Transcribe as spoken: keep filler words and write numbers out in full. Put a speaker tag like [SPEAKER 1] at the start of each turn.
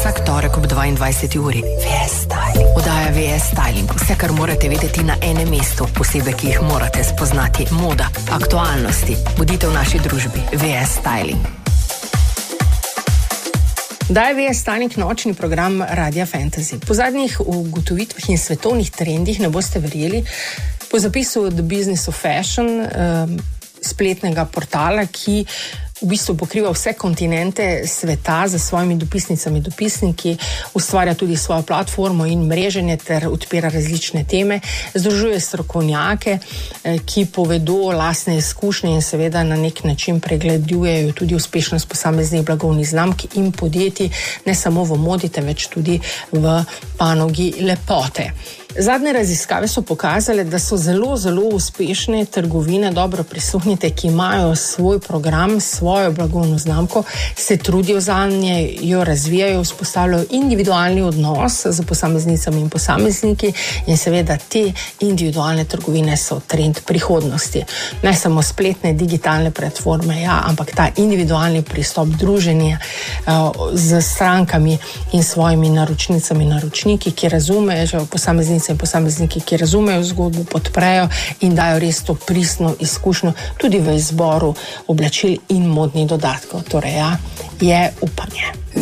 [SPEAKER 1] Vsak torek ob dvaindvajseti uri. V S Styling. Oddaja V S Styling. Vse, kar morate vedeti na enem mestu. Posebej, ki jih morate spoznati. Moda, aktualnosti. Bodite v naši družbi. V S Styling. Da je V S Styling nočni program Radia Fantasy. Po zadnjih ugotovitvah in svetovnih trendih, ne boste verjeli, po zapisu The Business of Fashion, um, spletnega portala, ki v bistvu pokriva vse kontinente sveta za svojimi dopisnicami, dopisniki, ustvarja tudi svojo platformo in mreženje ter odpira različne teme, združuje strokovnjake, ki povedo lastne izkušnje in seveda na nek način pregledujejo tudi uspešnost posameznih blagovnih znamk in podjetij, ne samo v modi, temveč tudi v panogi lepote. Zadnje raziskave so pokazale, da so zelo, zelo uspešne trgovine, dobro prisluhnite, ki imajo svoj program, svojo blagovno znamko, se trudijo zanje, jo razvijajo, vzpostavljajo individualni odnos z posameznicami in posamezniki in seveda te individualne trgovine so trend prihodnosti. Ne samo spletne, digitalne platforme, ja, ampak ta individualni pristop druženja uh, z strankami in svojimi naročnicami, naročniki, ki razumejo posameznice in posamezniki, ki razumejo zgodbo, podprejo in dajo res to pristno izkušnjo tudi v izboru oblačil in modnih dodatkov. Torej, ja, je upanje.